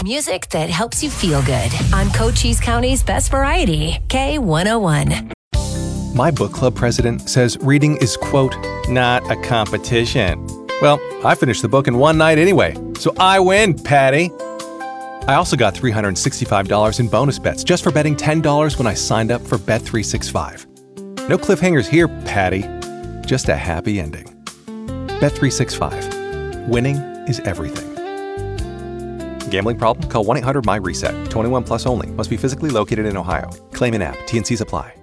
Music that helps you feel good on Cochise County's best variety, K101. My book club president says reading is, quote, not a competition. Well, I finished the book in one night anyway, so I win, Patty. I also got $365 in bonus bets just for betting $10 when I signed up for Bet365. No cliffhangers here, Patty. Just a happy ending. Bet365. Winning is everything. Gambling problem? Call 1-800-MY-RESET. 21 plus only. Must be physically located in Ohio. Claim in app. T&Cs apply.